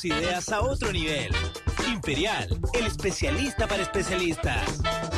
tus ideas a otro nivel. Imperial, el especialista para especialistas.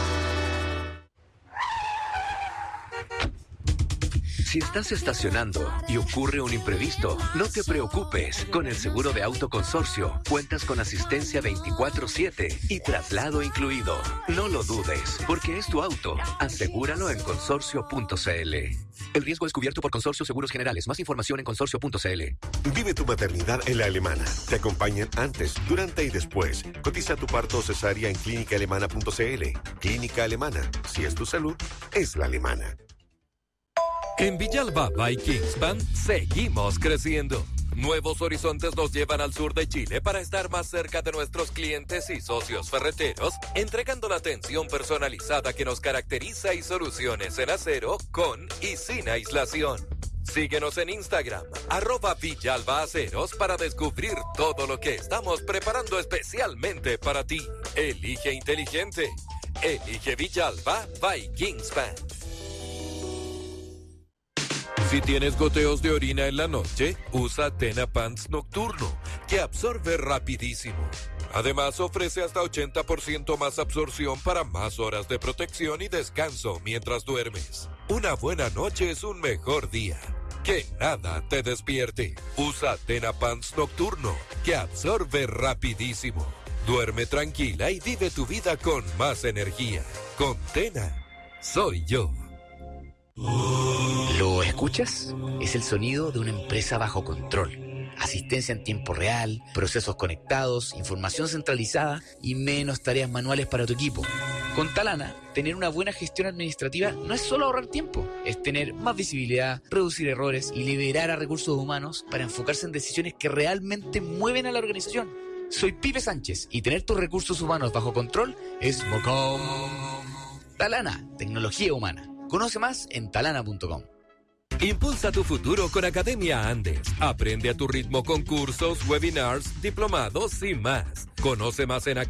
Si estás estacionando y ocurre un imprevisto, no te preocupes. Con el seguro de auto Consorcio, cuentas con asistencia 24/7 y traslado incluido. No lo dudes, porque es tu auto. Asegúralo en consorcio.cl. El riesgo es cubierto por Consorcio Seguros Generales. Más información en consorcio.cl. Vive tu maternidad en La Alemana. Te acompañan antes, durante y después. Cotiza tu parto o cesárea en clínicaalemana.cl. Clínica Alemana. Si es tu salud, es La Alemana. En Villalba by Kingspan seguimos creciendo. Nuevos horizontes nos llevan al sur de Chile para estar más cerca de nuestros clientes y socios ferreteros, entregando la atención personalizada que nos caracteriza y soluciones en acero con y sin aislación. Síguenos en Instagram, @VillalbaAceros, para descubrir todo lo que estamos preparando especialmente para ti. Elige inteligente. Elige Villalba by Kingspan. Si tienes goteos de orina en la noche, usa Tena Pants Nocturno, que absorbe rapidísimo. Además, ofrece hasta 80% más absorción para más horas de protección y descanso mientras duermes. Una buena noche es un mejor día. Que nada te despierte. Usa Tena Pants Nocturno, que absorbe rapidísimo. Duerme tranquila y vive tu vida con más energía. Con Tena, soy yo. ¿Lo escuchas? Es el sonido de una empresa bajo control. Asistencia en tiempo real, procesos conectados, información centralizada y menos tareas manuales para tu equipo. Con Talana, tener una buena gestión administrativa no es solo ahorrar tiempo, es tener más visibilidad, reducir errores y liberar a recursos humanos para enfocarse en decisiones que realmente mueven a la organización. Soy Pipe Sánchez y tener tus recursos humanos bajo control es bacán. Talana, tecnología humana. Conoce más en talana.com. Impulsa tu futuro con Academia Andes. Aprende a tu ritmo con cursos, webinars, diplomados y más. Conoce más en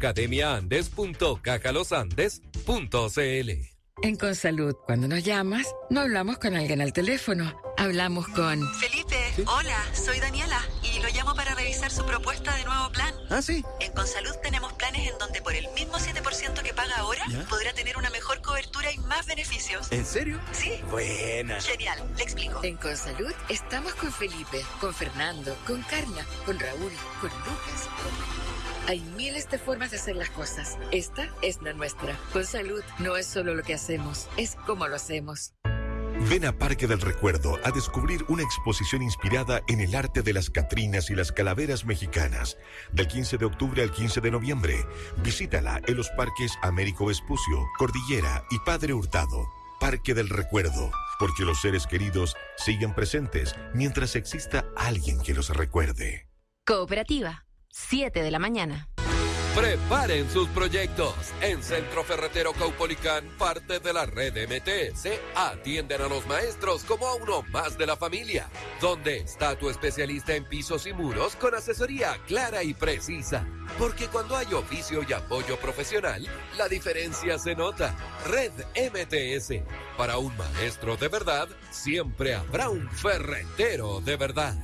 academiaandes.cajalosandes.cl. En Consalud, cuando nos llamas, no hablamos con alguien al teléfono. Hablamos con... Felipe, ¿sí? Hola, soy Daniela y lo llamo para revisar su propuesta de nuevo plan. ¿Ah, sí? En Consalud tenemos planes en donde por el mismo 7% que paga ahora, ¿ya?, podrá tener una mejor cobertura y más beneficios. ¿En serio? Sí. Buena. Genial, le explico. En Consalud estamos con Felipe, con Fernando, con Carla, con Raúl, con Lucas, con... Hay miles de formas de hacer las cosas. Esta es la nuestra. Consalud no es solo lo que hacemos, es cómo lo hacemos. Ven a Parque del Recuerdo a descubrir una exposición inspirada en el arte de las catrinas y las calaveras mexicanas. Del 15 de octubre al 15 de noviembre. Visítala en los parques Américo Vespucio, Cordillera y Padre Hurtado. Parque del Recuerdo, porque los seres queridos siguen presentes mientras exista alguien que los recuerde. Cooperativa, 7 de la mañana. Preparen sus proyectos. En Centro Ferretero Caupolicán, parte de la red MTS, atienden a los maestros como a uno más de la familia. ¿Dónde está tu especialista en pisos y muros con asesoría clara y precisa? Porque cuando hay oficio y apoyo profesional, la diferencia se nota. Red MTS. Para un maestro de verdad, siempre habrá un ferretero de verdad.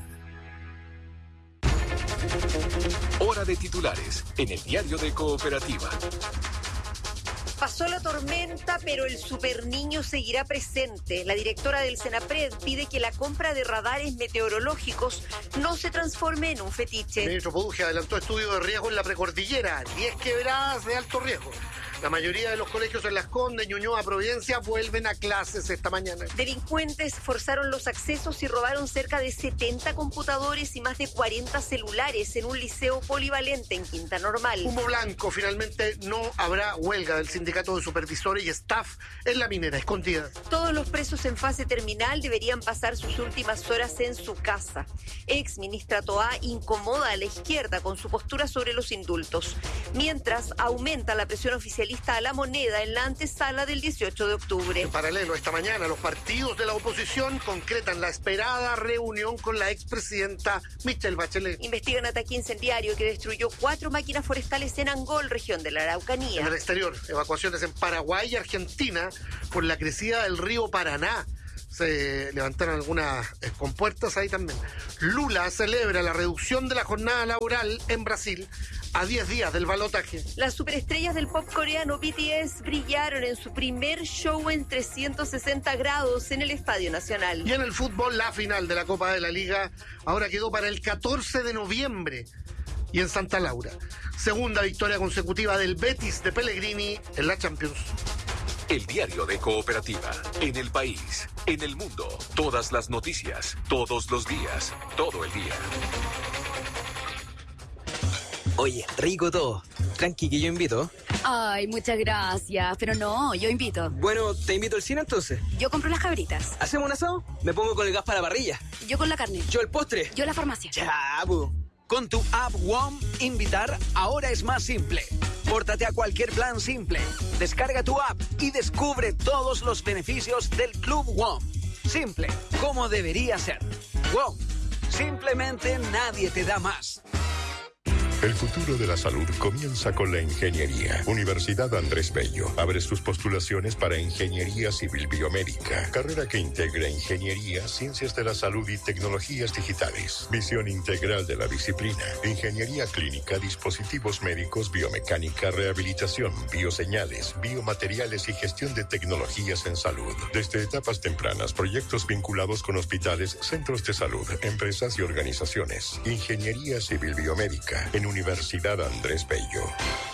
Hora de titulares en el diario de Cooperativa. Pasó la tormenta, pero el superniño seguirá presente. La directora del Senapred pide que la compra de radares meteorológicos no se transforme en un fetiche. El ministro Poduje adelantó estudio de riesgo en la precordillera, 10 quebradas de alto riesgo. La mayoría de los colegios en Las Condes, Ñuñoa, Providencia vuelven a clases esta mañana. Delincuentes forzaron los accesos y robaron cerca de 70 computadores y más de 40 celulares en un liceo polivalente en Quinta Normal. Humo blanco, finalmente no habrá huelga del sindicato de supervisores y staff en la minera escondida. Todos los presos en fase terminal deberían pasar sus últimas horas en su casa. Ex ministra Toá incomoda a la izquierda con su postura sobre los indultos, mientras aumenta la presión oficialista a la moneda en la antesala del 18 de octubre. En paralelo, esta mañana los partidos de la oposición concretan la esperada reunión con la expresidenta Michelle Bachelet. Investigan ataque incendiario que destruyó 4 máquinas forestales en Angol, región de la Araucanía. En el exterior, evacuaciones en Paraguay y Argentina por la crecida del río Paraná. se levantaron algunas compuertas ahí también. Lula celebra la reducción de la jornada laboral en Brasil a 10 días del balotaje. Las superestrellas del pop coreano BTS brillaron en su primer show en 360 grados en el Estadio Nacional. Y en el fútbol, la final de la Copa de la Liga ahora quedó para el 14 de noviembre y en Santa Laura. Segunda victoria consecutiva del Betis de Pellegrini en la Champions. El diario de Cooperativa. En el país, en el mundo. Todas las noticias, todos los días, todo el día. Oye, rico todo. Tranqui, que yo invito. Ay, muchas gracias. Pero no, yo invito. Bueno, te invito al cine entonces. Yo compro las cabritas. ¿Hacemos un asado? Me pongo con el gas para la parrilla. Yo con la carne. Yo el postre. Yo la farmacia. Ya, bu. Con tu app WOM, invitar ahora es más simple. Pórtate a cualquier plan simple. Descarga tu app y descubre todos los beneficios del Club WOM. Simple, como debería ser. WOM, simplemente nadie te da más. El futuro de la salud comienza con la ingeniería. Universidad Andrés Bello abre sus postulaciones para Ingeniería Civil Biomédica, carrera que integra ingeniería, ciencias de la salud y tecnologías digitales. Visión integral de la disciplina. Ingeniería clínica, dispositivos médicos, biomecánica, rehabilitación, bioseñales, biomateriales y gestión de tecnologías en salud. Desde etapas tempranas, proyectos vinculados con hospitales, centros de salud, empresas y organizaciones. Ingeniería Civil Biomédica en Universidad Andrés Bello.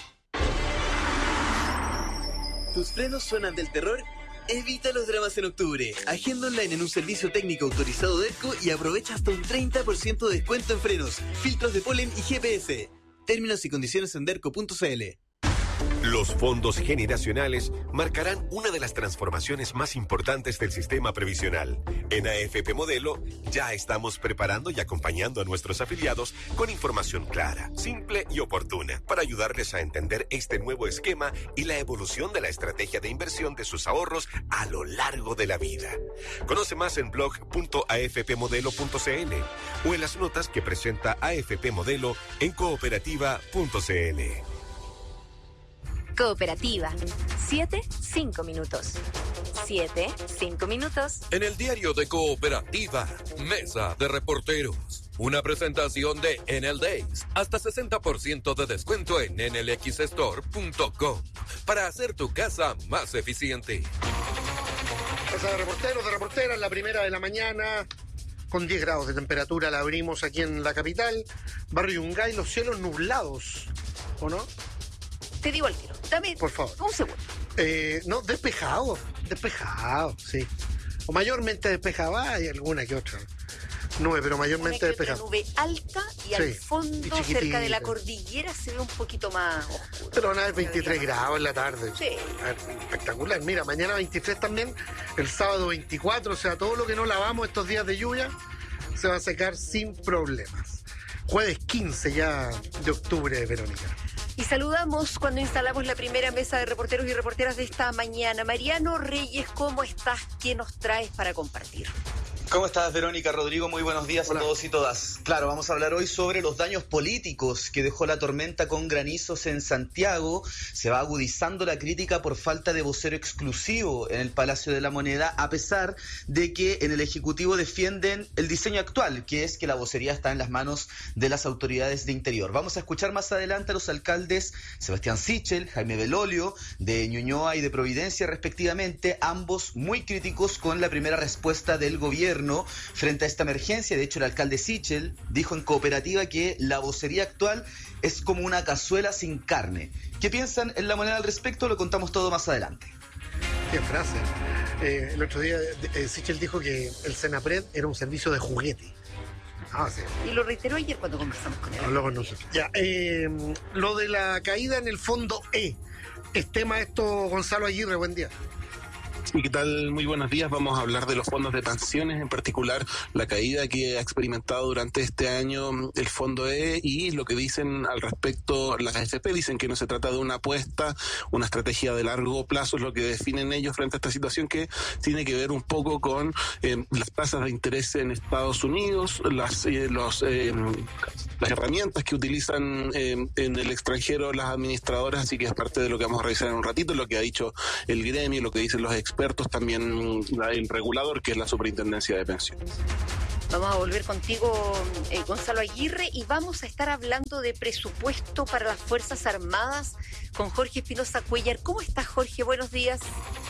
¿Tus frenos suenan del terror? Evita los dramas en octubre. Agenda online en un servicio técnico autorizado de ERCO y aprovecha hasta un 30% de descuento en frenos, filtros de polen y GPS. Términos y condiciones en derco.cl. Los fondos generacionales marcarán una de las transformaciones más importantes del sistema previsional. En AFP Modelo ya estamos preparando y acompañando a nuestros afiliados con información clara, simple y oportuna para ayudarles a entender este nuevo esquema y la evolución de la estrategia de inversión de sus ahorros a lo largo de la vida. Conoce más en blog.afpmodelo.cl o en las notas que presenta AFP Modelo en cooperativa.cl. Cooperativa. 7-5 minutos. 7-5 minutos. En el diario de Cooperativa, Mesa de Reporteros. Una presentación de Enel Days. Hasta 60% de descuento en enelxstore.com para hacer tu casa más eficiente. Mesa de reporteros, de reporteras, la primera de la mañana. Con 10 grados de temperatura la abrimos aquí en la capital. Barrio Yungay, los cielos nublados. ¿O no? Te digo al tiro. Dame, por favor, un segundo. No, despejado, sí. O mayormente despejado, hay alguna que otra nube, pero mayormente despejado. Una nube alta y al fondo, y cerca de la cordillera, se ve un poquito más oscuro. Pero van a haber 23 grados en la tarde. Sí. Espectacular. Mira, mañana 23 también, el sábado 24, o sea, todo lo que no lavamos estos días de lluvia se va a secar sin problemas. Jueves 15 ya de octubre, Verónica. Y saludamos cuando instalamos la primera mesa de reporteros y reporteras de esta mañana. Mariano Reyes, ¿cómo estás? ¿Qué nos traes para compartir? ¿Cómo estás, Verónica? Rodrigo, muy buenos días. Hola a todos y todas. Claro, vamos a hablar hoy sobre los daños políticos que dejó la tormenta con granizos en Santiago. Se va agudizando la crítica por falta de vocero exclusivo en el Palacio de la Moneda, a pesar de que en el Ejecutivo defienden el diseño actual, que es que la vocería está en las manos de las autoridades de Interior. Vamos a escuchar más adelante a los alcaldes Sebastián Sichel, Jaime Belolio, de Ñuñoa y de Providencia, respectivamente, ambos muy críticos con la primera respuesta del gobierno frente a esta emergencia. De hecho, el alcalde Sichel dijo en Cooperativa que la vocería actual es como una cazuela sin carne. ¿Qué piensan en La Moneda al respecto? Lo contamos todo más adelante. Qué frase. El otro día Sichel dijo que el Senapred era un servicio de juguete. Sí. Y lo reiteró ayer cuando conversamos con él. Habló con nosotros. Ya, lo de la caída en el fondo E. ¿Es tema esto, Gonzalo Aguirre? Buen día. Sí, ¿qué tal? Muy buenos días. Vamos a hablar de los fondos de pensiones, en particular la caída que ha experimentado durante este año el Fondo E y lo que dicen al respecto las AFP. Dicen que no se trata de una apuesta, una estrategia de largo plazo, es lo que definen ellos frente a esta situación, que tiene que ver un poco con las tasas de interés en Estados Unidos, las herramientas que utilizan en el extranjero las administradoras, así que es parte de lo que vamos a revisar en un ratito, lo que ha dicho el gremio, lo que dicen los expertos expertos, también el regulador, que es la Superintendencia de Pensiones. Vamos a volver contigo, Gonzalo Aguirre, y vamos a estar hablando de presupuesto para las Fuerzas Armadas con Jorge Espinosa Cuellar. ¿Cómo estás, Jorge? Buenos días.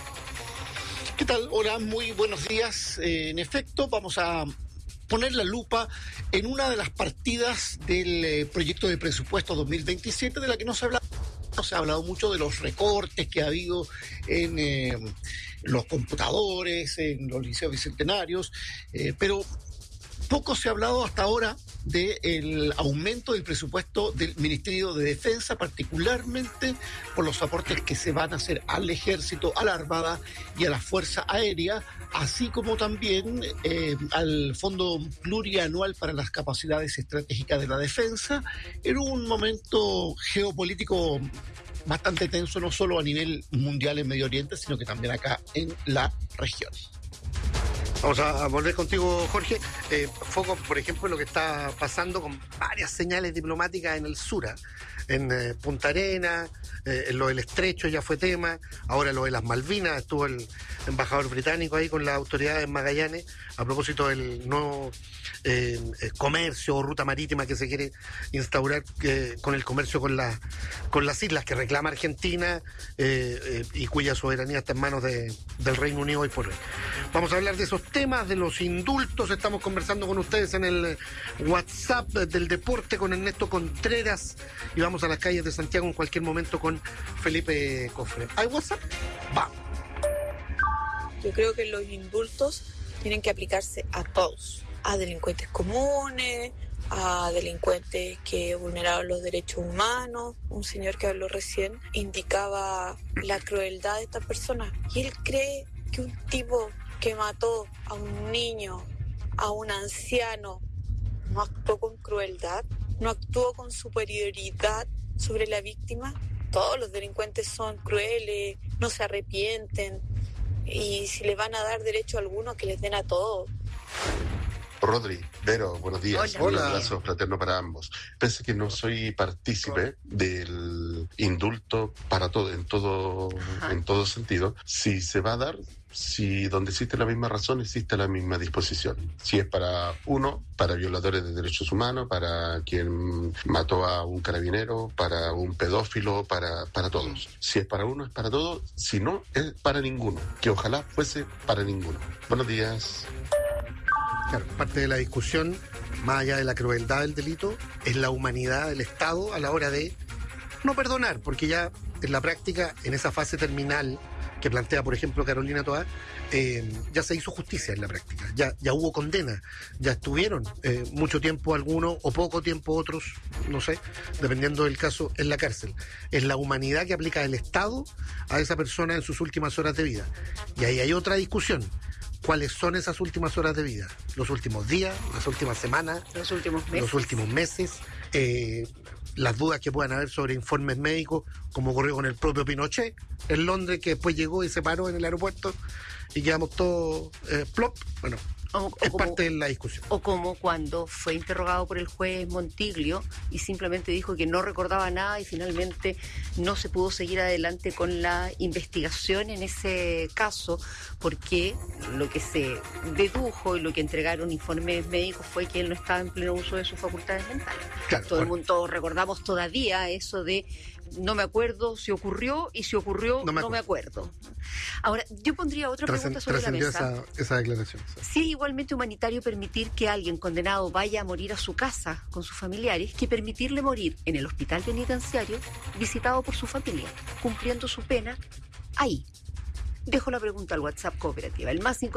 ¿Qué tal? Hola, muy buenos días. En efecto, vamos a poner la lupa en una de las partidas del proyecto de presupuesto 2027, de la que no se ha hablado mucho, de los recortes que ha habido en los computadores, en los liceos bicentenarios, pero poco se ha hablado hasta ahora del aumento del presupuesto del Ministerio de Defensa, particularmente por los aportes que se van a hacer al Ejército, a la Armada y a la Fuerza Aérea, así como también al Fondo Plurianual para las Capacidades Estratégicas de la Defensa, en un momento geopolítico bastante tenso, no solo a nivel mundial en Medio Oriente, sino que también acá en la región. Vamos a volver contigo, Jorge. Foco, por ejemplo, en lo que está pasando con varias señales diplomáticas en el sur, en Punta Arenas, lo del Estrecho ya fue tema, ahora lo de las Malvinas, estuvo el embajador británico ahí con las autoridades en Magallanes a propósito del nuevo comercio o ruta marítima que se quiere instaurar con el comercio con las islas que reclama Argentina y cuya soberanía está en manos del Reino Unido hoy por hoy. Vamos a hablar de esos temas, de los indultos. Estamos conversando con ustedes en el WhatsApp del deporte con Ernesto Contreras y vamos a las calles de Santiago en cualquier momento con Felipe Cofre. ¿Hay WhatsApp? Vamos. Yo creo que los indultos tienen que aplicarse a todos, a delincuentes comunes, a delincuentes que vulneraron los derechos humanos. Un señor que habló recién indicaba la crueldad de estas personas y él cree que un tipo que mató a un niño, a un anciano, no actuó con crueldad, no actuó con superioridad sobre la víctima. Todos los delincuentes son crueles, no se arrepienten, y si le van a dar derecho a alguno, que les den a todos. Rodri, Vero, buenos días. Hola. Un abrazo fraterno para ambos. Pensé que no soy partícipe del indulto para todo, en todo sentido. Si se va a dar, si donde existe la misma razón, existe la misma disposición. Si es para uno, para violadores de derechos humanos, para quien mató a un carabinero, para un pedófilo, para todos. Si es para uno, es para todos. Si no, es para ninguno. Que ojalá fuese para ninguno. Buenos días. Claro, parte de la discusión, más allá de la crueldad del delito, es la humanidad del Estado a la hora de no perdonar, porque ya en la práctica, en esa fase terminal que plantea, por ejemplo, Carolina Toá, ya se hizo justicia en la práctica, ya hubo condena, ya estuvieron mucho tiempo algunos o poco tiempo otros, no sé, dependiendo del caso, en la cárcel. Es la humanidad que aplica el Estado a esa persona en sus últimas horas de vida. Y ahí hay otra discusión. ¿Cuáles son esas últimas horas de vida? ¿Los últimos días? ¿Las últimas semanas? Los últimos meses. Los últimos meses. Las dudas que puedan haber sobre informes médicos, como ocurrió con el propio Pinochet en Londres, que después llegó y se paró en el aeropuerto y quedamos todos plop. Bueno, es parte de la discusión. O como cuando fue interrogado por el juez Montiglio y simplemente dijo que no recordaba nada y finalmente no se pudo seguir adelante con la investigación en ese caso, porque lo que se dedujo y lo que entregaron informes médicos fue que él no estaba en pleno uso de sus facultades mentales. Claro, todo el mundo recordamos todavía eso de no me acuerdo si ocurrió y si ocurrió no me acuerdo. Ahora, yo pondría otra pregunta sobre la mesa. Esa declaración. Si es igualmente humanitario permitir que alguien condenado vaya a morir a su casa con sus familiares que permitirle morir en el hospital penitenciario visitado por su familia, cumpliendo su pena ahí. Dejo la pregunta al WhatsApp Cooperativa, el más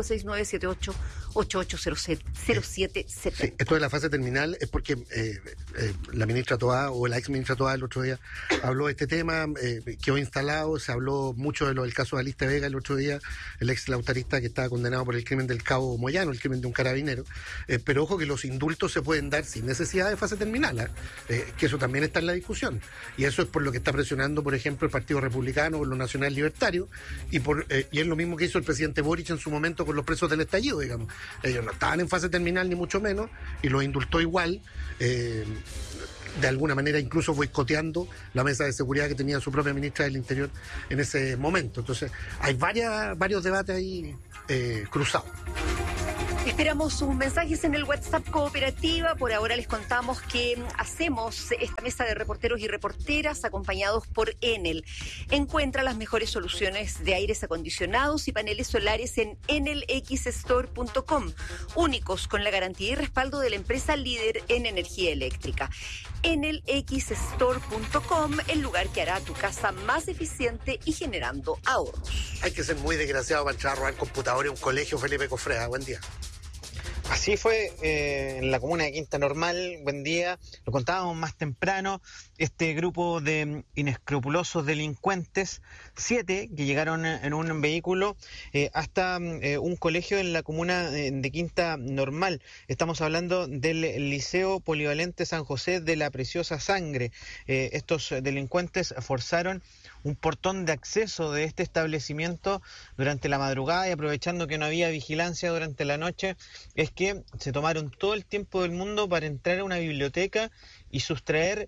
569-7888-0770. Sí, esto de la fase terminal es porque la ministra Toá o la ex ministra Toá el otro día habló de este tema, quedó instalado, se habló mucho del caso de Aliste Vega el otro día, el ex lautarista que estaba condenado por el crimen del Cabo Moyano, el crimen de un carabinero, pero ojo que los indultos se pueden dar sin necesidad de fase terminal, que eso también está en la discusión, y eso es por lo que está presionando, por ejemplo, el Partido Republicano o los Nacional Libertarios, y es lo mismo que hizo el presidente Boric en su momento con los presos del estallido, digamos. Ellos no estaban en fase terminal ni mucho menos, y los indultó igual. de alguna manera incluso boicoteando la mesa de seguridad que tenía su propia ministra del Interior en ese momento. Entonces, hay varios debates ahí cruzados. Esperamos sus mensajes en el WhatsApp Cooperativa. Por ahora les contamos que hacemos esta mesa de reporteros y reporteras acompañados por Enel. Encuentra las mejores soluciones de aires acondicionados y paneles solares en enelxstore.com, únicos con la garantía y respaldo de la empresa líder en energía eléctrica. enelxstore.com, el lugar que hará tu casa más eficiente y generando ahorros. Hay que ser muy desgraciado para entrar a robar computadores en un colegio, Felipe Cofrea. Buen día. Así fue en la comuna de Quinta Normal. Buen día. Lo contábamos más temprano. Este grupo de inescrupulosos delincuentes, 7 que llegaron en un vehículo hasta un colegio en la comuna de Quinta Normal. Estamos hablando del Liceo Polivalente San José de la Preciosa Sangre. Estos delincuentes forzaron un portón de acceso de este establecimiento durante la madrugada, y aprovechando que no había vigilancia durante la noche, es que se tomaron todo el tiempo del mundo para entrar a una biblioteca y sustraer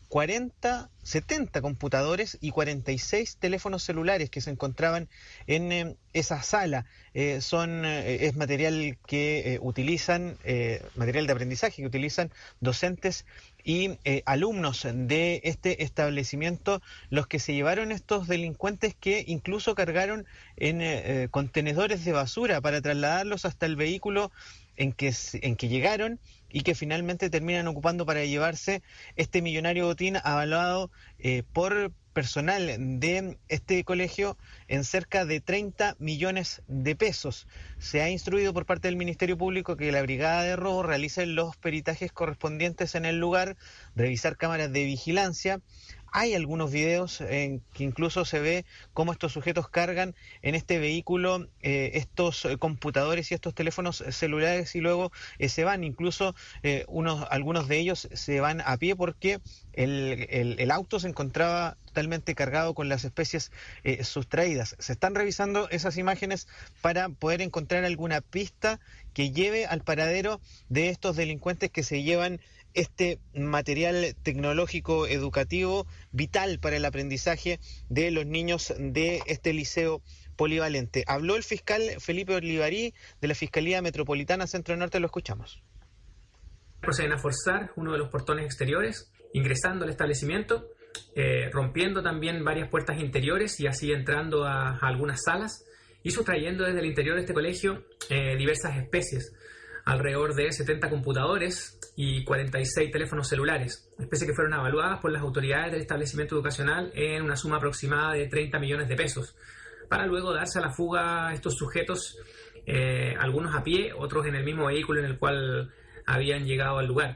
70 computadores y 46 teléfonos celulares que se encontraban en esa sala. Es material que utilizan, material de aprendizaje que utilizan docentes y alumnos de este establecimiento, los que se llevaron estos delincuentes, que incluso cargaron en contenedores de basura para trasladarlos hasta el vehículo en que llegaron, y que finalmente terminan ocupando para llevarse este millonario botín avalado por personal de este colegio en cerca de 30 millones de pesos. Se ha instruido por parte del Ministerio Público que la Brigada de Robo realice los peritajes correspondientes en el lugar, revisar cámaras de vigilancia. Hay algunos videos en que incluso se ve cómo estos sujetos cargan en este vehículo estos computadores y estos teléfonos celulares, y luego se van. Incluso algunos de ellos se van a pie, porque el auto se encontraba totalmente cargado con las especies sustraídas. Se están revisando esas imágenes para poder encontrar alguna pista que lleve al paradero de estos delincuentes que se llevan este material tecnológico educativo vital para el aprendizaje de los niños de este liceo polivalente. Habló el fiscal Felipe Olivarí de la Fiscalía Metropolitana Centro Norte. Lo escuchamos. Proceden a forzar uno de los portones exteriores, ingresando al establecimiento, rompiendo también varias puertas interiores y así entrando a algunas salas, y sustrayendo desde el interior de este colegio diversas especies, alrededor de 70 computadores y 46 teléfonos celulares, especies que fueron evaluadas por las autoridades del establecimiento educacional en una suma aproximada de 30 millones de pesos, para luego darse a la fuga a estos sujetos, algunos a pie, otros en el mismo vehículo en el cual habían llegado al lugar.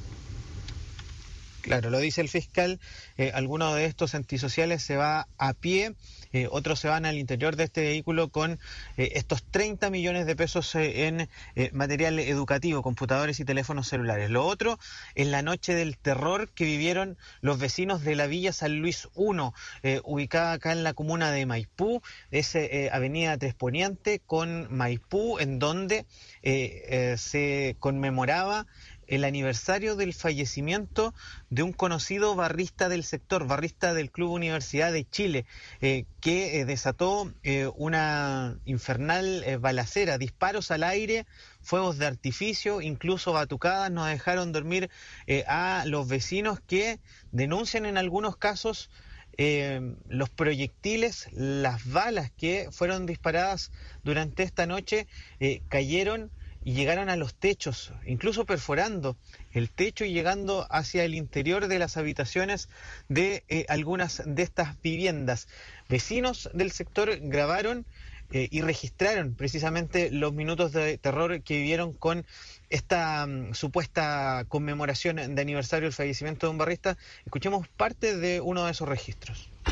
Claro, lo dice el fiscal, algunos de estos antisociales se va a pie, otros se van al interior de este vehículo con estos 30 millones de pesos en material educativo, computadores y teléfonos celulares. Lo otro es la noche del terror que vivieron los vecinos de la Villa San Luis 1, ubicada acá en la comuna de Maipú, es avenida Tres Poniente con Maipú, en donde se conmemoraba el aniversario del fallecimiento de un conocido barrista del sector, barrista del Club Universidad de Chile, que desató una infernal balacera, disparos al aire, fuegos de artificio, incluso batucadas. No dejaron dormir a los vecinos, que denuncian en algunos casos los proyectiles, las balas que fueron disparadas durante esta noche cayeron y llegaron a los techos, incluso perforando el techo y llegando hacia el interior de las habitaciones de algunas de estas viviendas. Vecinos del sector grabaron y registraron precisamente los minutos de terror que vivieron con esta supuesta conmemoración de aniversario del fallecimiento de un barrista. Escuchemos parte de uno de esos registros.